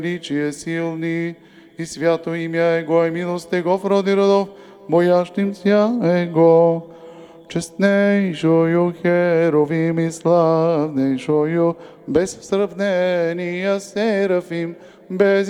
величие силни, и свято имя Его, и милост Его в роди родов, боящимся Его. Честнейшою херовим и славнейшою, без сравнения серафим, без